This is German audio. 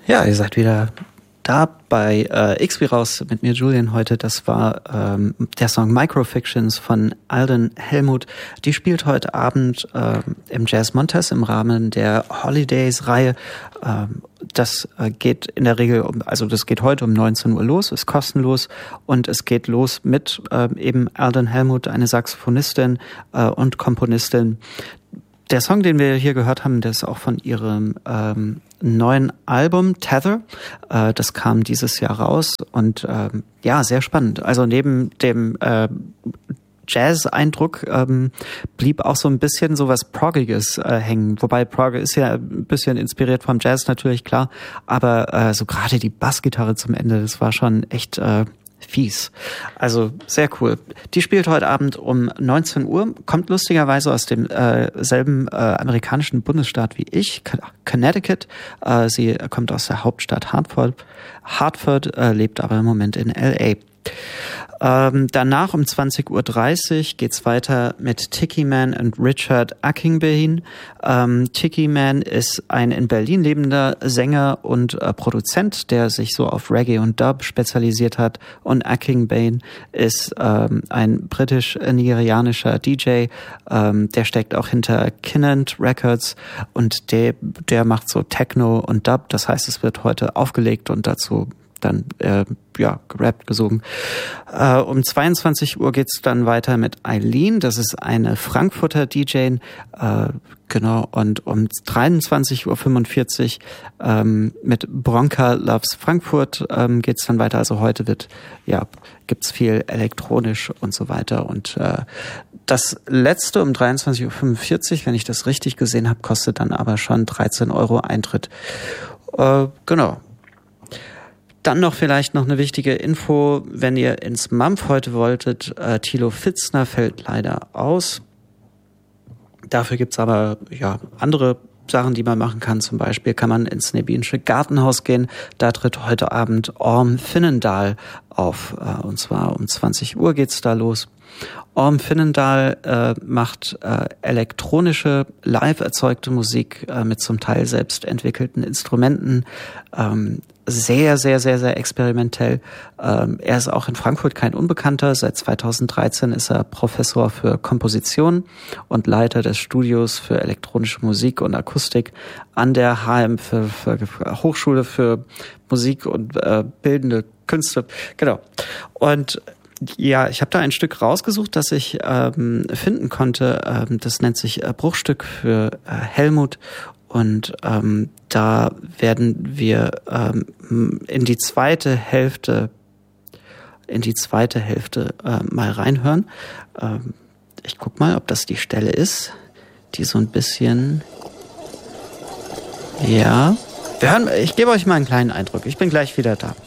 Ja, ihr seid wieder da bei X wie raus mit mir, Julian, heute. Das war der Song Microfictions von Alden Helmuth. Die spielt heute Abend im Jazz Montes im Rahmen der Holidays-Reihe. Das geht in der Regel das geht heute um 19 Uhr los, ist kostenlos und es geht los mit eben Alden Helmuth, eine Saxophonistin und Komponistin. Der Song, den wir hier gehört haben, der ist auch von ihrem neuen Album Tether. Das kam dieses Jahr raus und ja, sehr spannend. Also neben dem Jazz-Eindruck blieb auch so ein bisschen so was Proggiges hängen. Wobei Prog ist ja ein bisschen inspiriert vom Jazz, natürlich, klar. Aber so gerade die Bassgitarre zum Ende, das war schon echt fies. Also sehr cool. Die spielt heute Abend um 19 Uhr, kommt lustigerweise aus dem selben amerikanischen Bundesstaat wie ich, Connecticut. Sie kommt aus der Hauptstadt Hartford, lebt aber im Moment in L.A. Danach um 20.30 Uhr geht's weiter mit Tiki Man und Richard Akingbane. Tiki Man ist ein in Berlin lebender Sänger und Produzent, der sich so auf Reggae und Dub spezialisiert hat. Und Akingbane ist ein britisch-nigerianischer DJ, der steckt auch hinter Kinnant Records und der macht so Techno und Dub. Das heißt, es wird heute aufgelegt und dazu dann gerappt, gesungen. Um 22 Uhr geht's dann weiter mit Eileen, das ist eine Frankfurter DJ, genau, und um 23.45 Uhr mit Bronca Loves Frankfurt geht's dann weiter. Also heute gibt's viel elektronisch und so weiter. Und das letzte um 23.45 Uhr, wenn ich das richtig gesehen habe, kostet dann aber schon 13 Euro Eintritt. Genau. Dann vielleicht noch eine wichtige Info, wenn ihr ins MAMF heute wolltet, Thilo Pfitzner fällt leider aus. Dafür gibt's aber andere Sachen, die man machen kann. Zum Beispiel kann man ins Nebinsche Gartenhaus gehen. Da tritt heute Abend Orm Finnendahl auf. Und zwar um 20 Uhr geht's da los. Orm Finnendahl macht elektronische, live erzeugte Musik mit zum Teil selbst entwickelten Instrumenten. Sehr, sehr, sehr, sehr experimentell. Er ist auch in Frankfurt kein Unbekannter. Seit 2013 ist er Professor für Komposition und Leiter des Studios für elektronische Musik und Akustik an der HM für Hochschule für Musik und bildende Künste. Genau. Und ja, ich habe da ein Stück rausgesucht, das ich finden konnte. Das nennt sich Bruchstück für Helmuth. Und da werden wir in die zweite Hälfte mal reinhören. Ich guck mal, ob das die Stelle ist, die so ein bisschen... Ja, ich gebe euch mal einen kleinen Eindruck. Ich bin gleich wieder da.